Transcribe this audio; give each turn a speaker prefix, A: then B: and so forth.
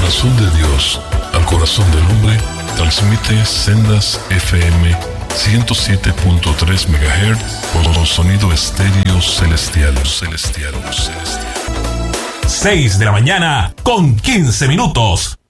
A: corazón de Dios al corazón del hombre, transmite Sendas FM 107.3 MHz con sonido estéreo celestial.
B: 6 de la mañana con 15 minutos.